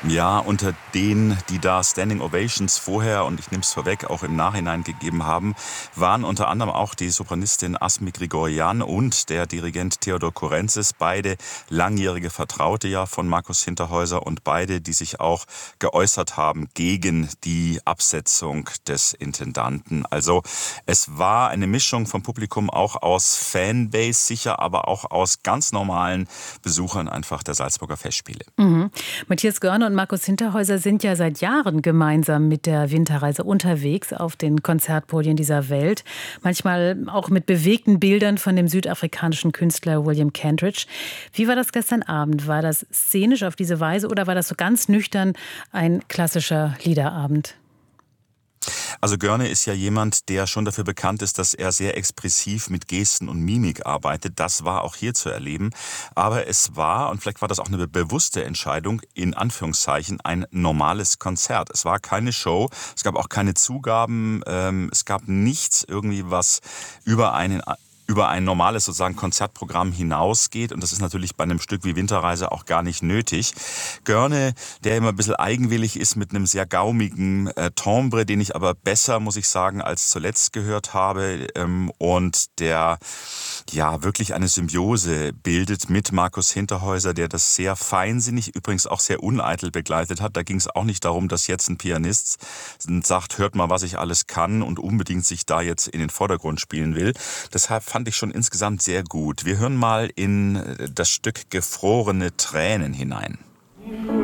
Ja, unter denen, die da Standing Ovations vorher und ich nehme es vorweg auch im Nachhinein gegeben haben, waren unter anderem auch die Sopranistin Asmi Grigorian und der Dirigent Theodor Kurenzis, beide langjährige Vertraute ja von Markus Hinterhäuser und beide, die sich auch geäußert haben gegen die Absetzung des Intendanten. Also es war eine Mischung vom Publikum auch aus Fanbase sicher, aber auch aus ganz normalen Besuchern einfach der Salzburger Festspiele. Mhm. Matthias Görner und Markus Hinterhäuser sind ja seit Jahren gemeinsam mit der Winterreise unterwegs auf den Konzertpodien dieser Welt. Manchmal auch mit bewegten Bildern von dem südafrikanischen Künstler William Kentridge. Wie war das gestern Abend? War das szenisch auf diese Weise oder war das so ganz nüchtern ein klassischer Liederabend? Also Görne ist ja jemand, der schon dafür bekannt ist, dass er sehr expressiv mit Gesten und Mimik arbeitet. Das war auch hier zu erleben. Aber es war, und vielleicht war das auch eine bewusste Entscheidung, in Anführungszeichen ein normales Konzert. Es war keine Show, es gab auch keine Zugaben, es gab nichts irgendwie, was über ein normales sozusagen Konzertprogramm hinausgeht. Und das ist natürlich bei einem Stück wie Winterreise auch gar nicht nötig. Görne, der immer ein bisschen eigenwillig ist mit einem sehr gaumigen Timbre, den ich aber besser, muss ich sagen, als zuletzt gehört habe. Und der ja wirklich eine Symbiose bildet mit Markus Hinterhäuser, der das sehr feinsinnig, übrigens auch sehr uneitel begleitet hat. Da ging es auch nicht darum, dass jetzt ein Pianist sagt, hört mal, was ich alles kann und unbedingt sich da jetzt in den Vordergrund spielen will. Deshalb fand ich schon insgesamt sehr gut. Wir hören mal in das Stück Gefrorene Tränen hinein.